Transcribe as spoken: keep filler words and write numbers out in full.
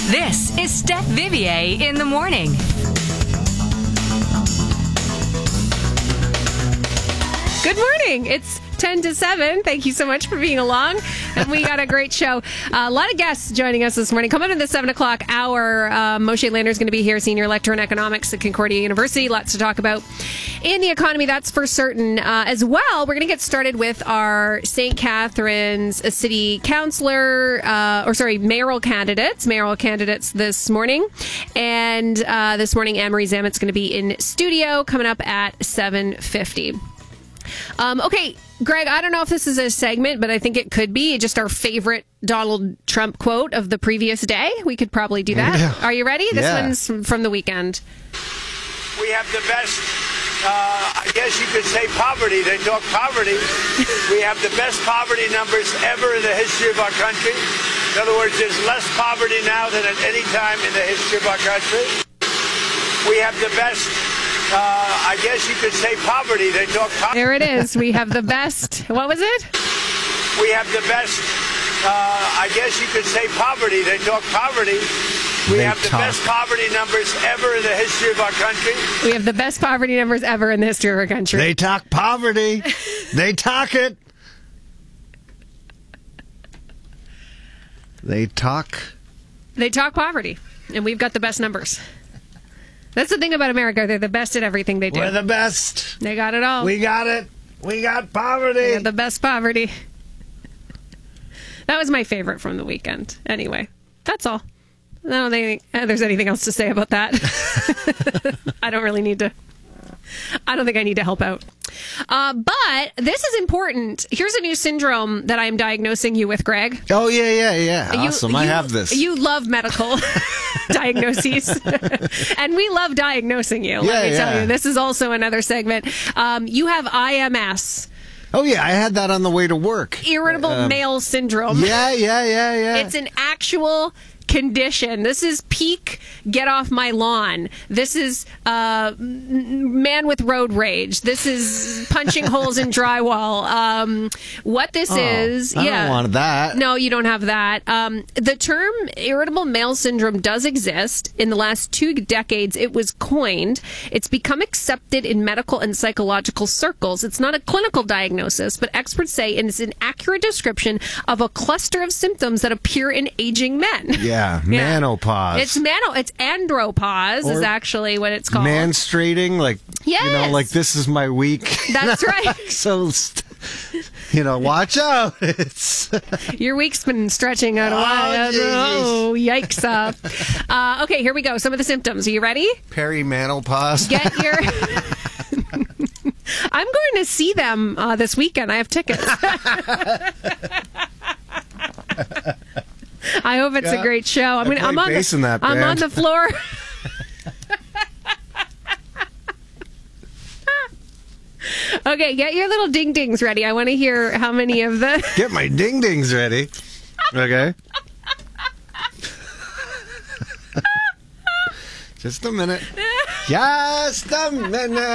This is Steph Vivier in the morning. Good morning. It's ten to seven. Thank you so much for being along. And we got a great show. Uh, a lot of guests joining us this morning. Coming up in the seven o'clock hour, uh, Moshe Lander is going to be here, Senior Lecturer in Economics at Concordia University. Lots to talk about in the economy, that's for certain. Uh, as well, we're going to get started with our Saint Catharines City Councillor, uh, or sorry, mayoral candidates, mayoral candidates this morning. And uh, this morning, Anne-Marie Zamet's going to be in studio coming up at seven fifty. Um, okay, Greg, I don't know if this is a segment, but I think it could be just our favorite Donald Trump quote of the previous day. We could probably do that. Yeah. Are you ready? This Yeah. one's from, from the weekend. We have the best, uh, I guess you could say poverty. They talk poverty. We have the best poverty numbers ever in the history of our country. In other words, there's less poverty now than at any time in the history of our country. We have the best, uh, I guess you could say poverty. They talk poverty. There it is. We have the best. What was it? We have the best, uh, I guess you could say poverty. They talk poverty. We They have the talk. best poverty numbers ever in the history of our country. We have the best poverty numbers ever in the history of our country. They talk poverty. They talk it. They talk. They talk poverty, and we've got the best numbers. That's the thing about America. They're the best at everything they do. We're the best. They got it all. We got it. We got poverty. They got the best poverty. That was my favorite from the weekend. Anyway, that's all. I don't think uh, there's anything else to say about that. I don't really need to. I don't think I need to help out. Uh, but this is important. Here's a new syndrome that I'm diagnosing you with, Greg. Oh, yeah, yeah, yeah. You- Awesome. I you- have this. You love medical diagnoses. And we love diagnosing you. Yeah, Let me tell yeah. you. This is also another segment. Um, you have I M S, Oh, yeah. I had that on the way to work. irritable Um, male syndrome. Yeah, yeah, yeah, yeah. It's an actual condition. This is peak get off my lawn. This is uh, m- man with road rage. This is punching holes in drywall. Um, what this Oh, is, I yeah. don't want that. No, you don't have that. Um, the term irritable male syndrome does exist. In the last two decades, it was coined. It's become accepted in medical and psychological circles. It's not a clinical diagnosis, but experts say it's an accurate description of a cluster of symptoms that appear in aging men. Yeah, manopause. It's mano. It's andropause is Or actually what it's called. Menstruating, like, you know, Yes. like this is my week. That's right. So, st- you know, watch out. It's Your week's been stretching out a while. Jesus. Oh, yikes. Uh, uh, okay, here we go. Some of the symptoms. Are you ready? perimenopause. Get your... I'm going to see them uh, this weekend. I have tickets. I hope it's Yeah. a great show. I'm, I gonna, I'm play on bass the, in that I'm on band. the floor. Okay, get your little ding dings ready. I want to hear how many of the... Get my ding dings ready. Okay. Just a minute. Just a minute.